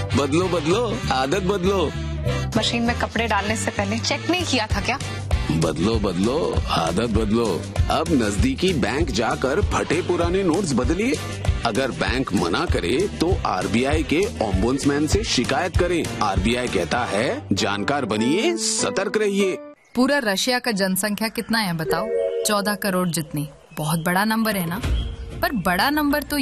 बदलो बदलो, आदत बदलो। मशीन में कपड़े डालने से पहले चेक नहीं किया था क्या? बदलो बदलो, आदत बदलो। अब नजदीकी बैंक जाकर फटे पुराने नोट्स बदलिए। अगर बैंक मना करे तो आरबीआई के ओम्बुड्समैन से शिकायत करें। आरबीआई कहता है, जानकार बनिए, सतर्क रहिए। पूरा रशिया का जनसंख्या कितना है बताओ? 14 करोड़ जितनी। बहुत बड़ा नंबर है ना? पर बड़ा नंबर तो